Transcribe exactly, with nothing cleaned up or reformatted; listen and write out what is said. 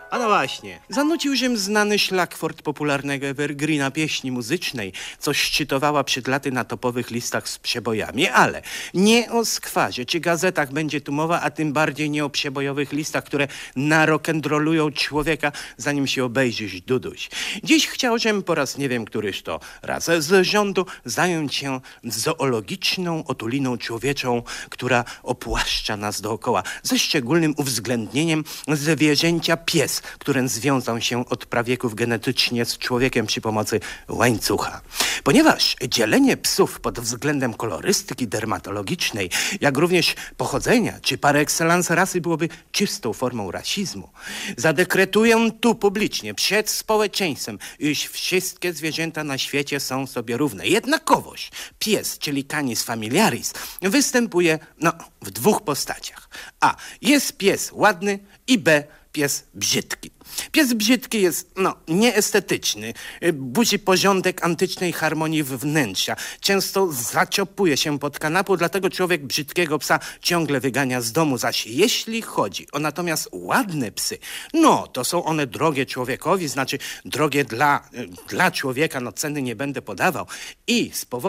A no właśnie, zanucił się znany szlagwort popularnego evergreena pieśni muzycznej, co szczytowała przed laty na topowych listach z przebojami, ale nie o skwarze czy gazetach będzie tu mowa, a tym bardziej nie o przebojowych listach, które narock'n'rollują człowieka, zanim się obejrzysz duduś. Dziś chciałbym po raz nie wiem któryś to raz z rządu zająć się zoologiczną otuliną człowieczą, która opłaszcza nas dookoła, ze szczególnym uwzględnieniem zwierzęcia pies, który związał się od prawieków genetycznie z człowiekiem przy pomocy łańcucha. Ponieważ dzielenie psów pod względem kolorystyki dermatologicznej, jak również pochodzenia czy par excellence rasy byłoby czystą formą rasizmu, zadekretuję tu publicznie przed społeczeństwem, iż wszystkie zwierzęta na świecie są sobie równe. Jednakowoż pies, czyli canis familiaris, występuje no, w dwóch postaciach. A. Jest pies ładny i B. Pies brzydki. Pies brzydki jest, no, nieestetyczny, budzi porządek antycznej harmonii wnętrza. Często zaciopuje się pod kanapą, dlatego człowiek brzydkiego psa ciągle wygania z domu. Zaś jeśli chodzi o natomiast ładne psy, no, to są one drogie człowiekowi, znaczy drogie dla, dla człowieka, no ceny nie będę podawał. I z powodu